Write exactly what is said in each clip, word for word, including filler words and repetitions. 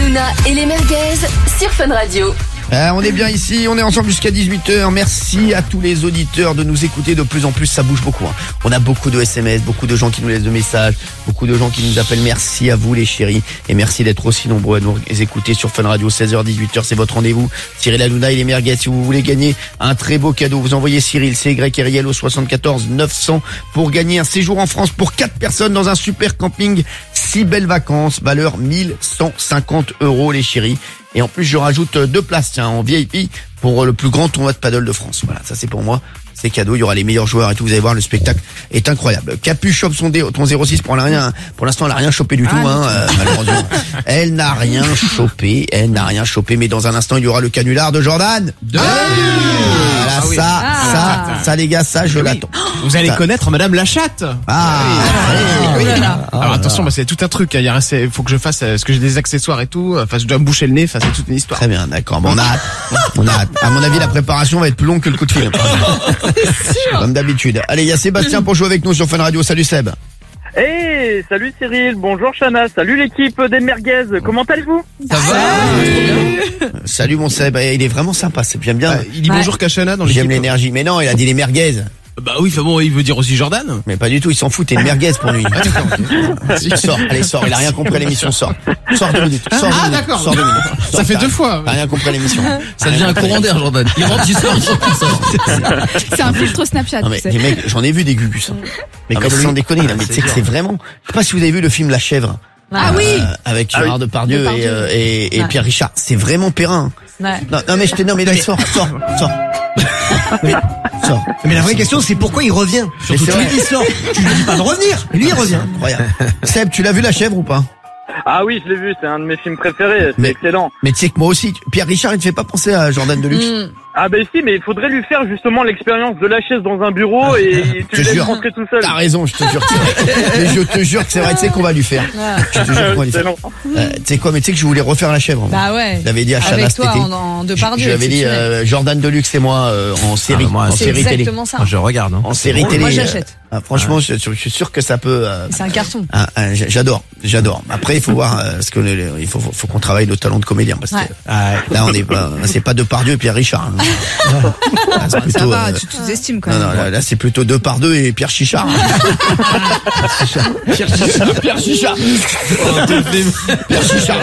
Hanouna et les merguez sur Fun Radio. Euh, on est bien ici, on est ensemble jusqu'à dix-huit heures. Merci à tous les auditeurs de nous écouter. De plus en plus, ça bouge beaucoup. Hein. On a beaucoup de S M S, beaucoup de gens qui nous laissent de messages, beaucoup de gens qui nous appellent. Merci à vous les chéris. Et merci d'être aussi nombreux à nous écouter sur Fun Radio. seize heures, dix-huit heures, c'est votre rendez-vous. Cyril Hanouna et les merguez. Si vous voulez gagner un très beau cadeau, vous envoyez Cyril, C Y R I L au soixante-quatorze neuf cents pour gagner un séjour en France pour quatre personnes dans un super camping. Six belles vacances, valeur mille cent cinquante euros les chéris. Et en plus, je rajoute deux places, tiens, en V I P pour le plus grand tournoi de paddle de France. Voilà, ça c'est pour moi. C'est cadeau. Il y aura les meilleurs joueurs et tout. Vous allez voir, le spectacle est incroyable. Capu chope son dé, ton zéro six pour elle a rien. Pour l'instant, elle a rien chopé du tout, hein, euh, malheureusement. Elle n'a rien chopé. Elle n'a rien chopé. Mais dans un instant, il y aura le canular de Jordan. De... Ah, voilà, ah oui. ça, ah. ça, ça, les gars, ça, je oui. l'attends. Vous allez ça. connaître Madame la chatte. Ah. ah oui. oui. Ah. Alors attention, bah, c'est tout un truc. Il y a, il faut que je fasse, parce que j'ai des accessoires et tout. Enfin, je dois me boucher le nez. Enfin, c'est toute une histoire. Très bien, d'accord. Bon, on a hâte. On a hâte. À mon avis, la préparation va être plus longue que le coup de fil. Comme d'habitude. Allez, il y a Sébastien pour jouer avec nous sur Fun Radio. Salut Seb. Hey, salut Cyril, bonjour Chana, salut l'équipe des merguez, comment allez-vous? Ça va euh, Salut mon Seb, il est vraiment sympa, c'est bien bien. Euh, il dit ouais. bonjour Kachana dans l'équipe. J'aime l'énergie, mais non, il a dit les merguez. Bah oui, enfin bon, il veut dire aussi Jordan. Mais pas du tout, il s'en fout, t'es une merguez pour lui. Il sort, allez sort, il a rien compris à l'émission, sort. Sors deux minutes, sors deux ah, minutes. d'accord. Sors deux minutes. Sors, ça fait deux fois. T'as rien compris à l'émission. Ça devient un courant d'air, Jordan. Il rentre, il sort, il sort, il sort. C'est un filtre Snapchat. Non mais les mecs, j'en ai vu des gugus. Mais ah comme mais sans déconner, là, mais tu sais que c'est vraiment. Je sais pas si vous avez vu le film La Chèvre. Ah oui. Euh, avec Gérard Depardieu et, euh, et, et ouais. Pierre Richard. C'est vraiment périn. Ouais. Non, non mais je te non mais là, sors, sors, sors. Mais, sors. Mais la vraie question c'est pourquoi il revient. Surtout tu lui dis sort, tu lui dis pas de revenir, et lui il revient. Incroyable. Seb, tu l'as vu La Chèvre ou pas? Ah oui, je l'ai vu, c'est un de mes films préférés, c'est mais, excellent. Mais tu sais que moi aussi, Pierre Richard, il te fait pas penser à Jordan Deluxe? mm. Ah ben si, mais il faudrait lui faire justement l'expérience de la chaise dans un bureau et tu le laisses rentrer tout seul. T'as raison, je te jure que mais je te jure que c'est vrai, tu sais qu'on va lui faire. Je te jure qu'on va lui faire. Euh, tu sais quoi, mais tu sais que je voulais refaire La Chèvre. Moi. Bah ouais. J'avais dit à Chana avec toi cet été. en, en Depardieu. J'avais dit euh, Jordan Deluxe et moi euh, en série, ah, moi, en série télé. Exactement ça. Moi, je regarde. Hein. En série télé. Moi j'achète. Euh, ah, franchement, ouais. je, je suis sûr que ça peut. Euh, c'est un carton. Ah, ah, j'adore, j'adore. Après, il faut voir euh, parce que le, le, il faut, faut, faut qu'on travaille nos talents de comédien parce ouais. que ah, là, on est pas, c'est pas Depardieu et Pierre Richard. Hein. Ah, ça plutôt, va, euh, tu t'estimes quand non, même. Non, là, là c'est plutôt deux par deux et Pierre Chichard. Pierre Chichard. Pierre Chichard. Pierre Chichard.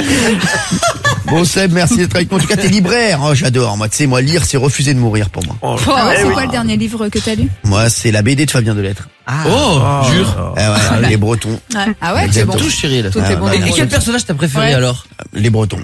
Bon Seb, merci d'être avec moi. En tout cas, t'es libraire. Oh, j'adore. Moi, tu sais, moi, lire, c'est refuser de mourir pour moi. Oh, oh, c'est oui. quoi le dernier livre que t'as lu? Moi, c'est la B D de Fabien Delettre. Ah, oh, oh, jure. Ah ouais, ah, les Bretons. Ouais. Ah ouais, c'est bon. Tout, Cyril. Tout ah, est bon. Et quel personnage t'as préféré ouais. alors? Les Bretons.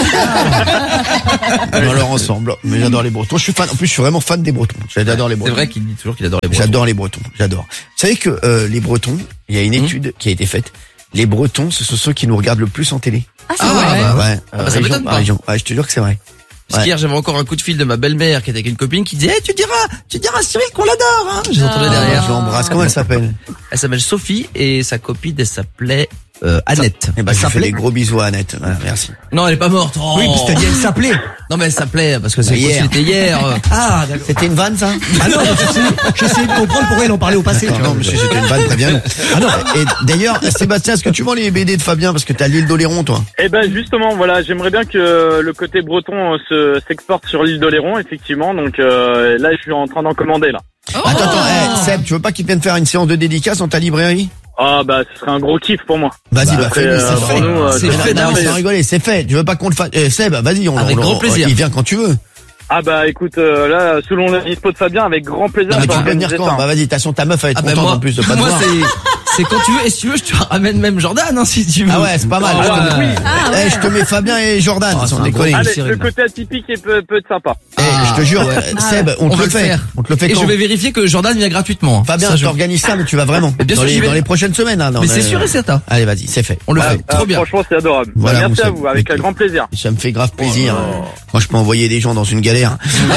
Dans leur ensemble. Mais j'adore les Bretons. Je suis fan. En plus, je suis vraiment fan des Bretons. J'adore les Bretons. C'est vrai qu'il dit toujours qu'il adore les Bretons. J'adore les Bretons. J'adore. Vous savez que euh, les Bretons, il y a une étude mmh. qui a été faite. Les Bretons, ce sont ceux qui nous regardent le plus en télé. Ah, c'est ah, vrai. Ouais. ouais. Ah, bah, ça région, m'étonne pas. Région. Ouais, je te jure que c'est vrai. Parce ouais. qu'hier, j'avais encore un coup de fil de ma belle-mère qui était avec une copine qui disait hey, tu diras, tu diras à Cyril qu'on l'adore, hein. Je l'entendais ah, derrière. Je l'embrasse. Comment elle s'appelle? Elle s'appelle Sophie et sa copine, elle s'appelait euh, Annette. Eh ben, je fais des gros bisous à Annette. Voilà, merci. Non, elle est pas morte. Oh. Oui, parce que t'as dit elle s'appelait. Non, mais elle s'appelait parce que c'est hier. C'était hier. Ah, d'accord. C'était une vanne, ça? Ah non, j'essayais de comprendre pourquoi elle en parlait au passé. Tu non, monsieur, c'était une vanne, très bien. Ah non. Et d'ailleurs, Sébastien, est-ce que tu vends les B D de Fabien parce que t'as l'île d'Oléron, toi? Eh ben, justement, voilà, j'aimerais bien que le côté breton se s'exporte sur l'île d'Oléron, effectivement. Donc euh, là, je suis en train d'en commander là. Oh attends, attends, hey, Seb, tu veux pas qu'il vienne faire une séance de dédicace dans ta librairie? Ah bah ce serait un gros kiff pour moi. Vas-y, bah, bah fais-le, euh, c'est fait. Nous, euh, c'est fait, non, sans rigoler, c'est fait. Tu veux pas qu'on le fasse? Eh, Seb, vas-y, on, avec on, grand on, plaisir. Il vient quand tu veux. Ah bah écoute, euh, là, selon le dispo de Fabien, avec grand plaisir. Non, mais tu peux venir quand? Bah vas-y, t'as ta meuf va être ah, contente bah moi, en plus de pas te moi, voir. c'est... C'est quand tu veux, et si tu veux, je te ramène même Jordan, hein, si tu veux. Ah ouais, c'est pas mal. Ah, ah, oui. ah, ouais. Eh, je te mets Fabien et Jordan, ah, sans déconner. Allez, le côté atypique peut, peut être sympa. Eh, ah, je te jure, ouais. Seb, on, on te le fait. Faire. On te le fait et quand? je vais vérifier que Jordan vient gratuitement. Fabien, je t'organise ça, mais tu vas vraiment. Bien dans, sûr, les, vais... dans les prochaines semaines, hein. Mais c'est sûr et certain. Allez, vas-y, c'est fait. On le ah, fait. Ah, trop bien. Franchement, c'est adorable. Voilà, merci à vous, avec un grand plaisir. Ça me fait grave plaisir. Oh. Moi, je peux envoyer des gens dans une galère.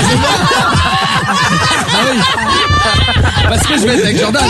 Ah oui. Parce que je vais être avec Jordan.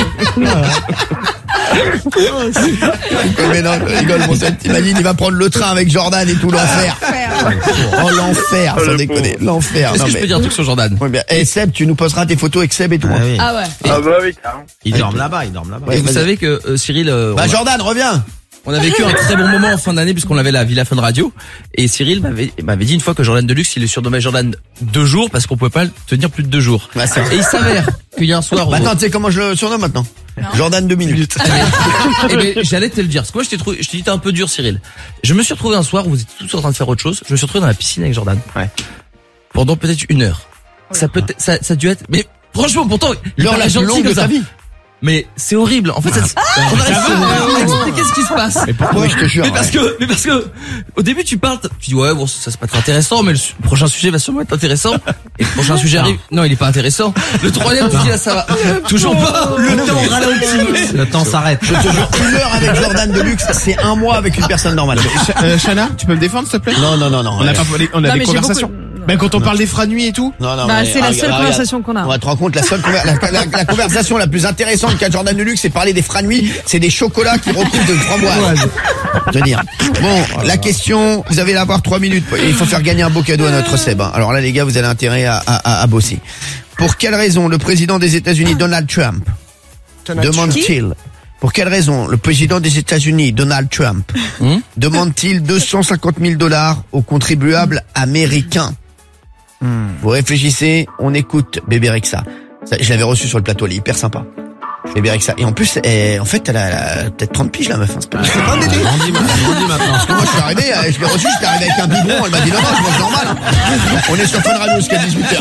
Mais non, je rigole, mon Seb. T'imagines, il va prendre le train avec Jordan et tout, l'enfer. Oh, l'enfer, sans déconner. L'enfer. Est-ce que je peux dire un truc sur Jordan? Oui, bien. Et Seb, tu nous poseras tes photos avec Seb et tout. Ah, oui. ah ouais. Ah bah oui, carrément. Ils dorment là-bas, ils dorment là-bas. Et vous savez que euh, Cyril... Euh, bah Jordan, reviens. On a vécu un très bon moment en fin d'année puisqu'on avait la Villa Fun Radio. Et Cyril m'avait, m'avait dit une fois que Jordan Deluxe, il est surnommé Jordan deux jours parce qu'on pouvait pas le tenir plus de deux jours. Bah, c'est et il s'avère qu'il y a un soir où... Bah, attends, tu sais comment je le surnomme maintenant? Non. Jordan deux minutes. Eh ben, j'allais te le dire. Parce que moi, je t'ai trouvé, je t'ai dit, t'es un peu dur, Cyril. Je me suis retrouvé un soir où vous étiez tous en train de faire autre chose. Je me suis retrouvé dans la piscine avec Jordan. Ouais. Pendant peut-être une heure. Oh ça peut, ça, ça a dû être, mais franchement, pourtant, l'heure la plus longue de ta vie. Mais c'est horrible. En fait, ça, on arrive à expliquer ce qui se passe. Mais pourquoi? Oui, je te jure. Mais parce ouais. que, mais parce que, au début, tu parles, tu dis, ouais, bon, ça, c'est pas très intéressant, mais le su- prochain sujet va sûrement être intéressant. Et le prochain sujet arrive. Non, il est pas intéressant. Le troisième, tu dis, là, ça va. Toujours pas. Le temps ralentit. Le temps s'arrête. Je te jure, une heure avec Jordan Deluxe, c'est un mois avec une personne normale. Euh, Chana, tu peux me défendre, s'il te plaît? Non, non, non, non. On a ouais. pas, on a Non, des mais j'ai conversations. beaucoup- Ben, quand on parle des fras de nuit et tout. Non, non, Bah, mais, c'est la ah, seule regarde, conversation qu'on a. On va te rendre compte, la seule conver- la, la, la conversation la plus intéressante qu'a Jordan Deluxe, c'est parler des fras de nuit, c'est des chocolats qui recouvrent de framboises. Je veux dire. Bon, la question, vous allez avoir trois minutes. Il faut faire gagner un beau cadeau à notre Seb. hein. Alors là, les gars, vous avez intérêt à, à, à, à bosser. Pour quelle raison le président des États-Unis, Donald Trump, demande-t-il, pour quelle raison le président des États-Unis, Donald Trump, Hum demande-t-il deux cent cinquante mille dollars aux contribuables américains? Vous réfléchissez, on écoute Bébé Rexha. Ça, je l'avais reçu sur le plateau, elle est hyper sympa. Bébé Rexha. Et en plus, elle, en fait, elle a, elle a peut-être trente piges, la meuf. Hein. C'est pas, c'est pas un bébé. Parce que moi, je suis arrivé, je l'ai reçu, j'étais arrivé avec un biberon, elle m'a dit non, non, je mange normal. Hein. On est sur Fun Radio jusqu'à dix-huit heures.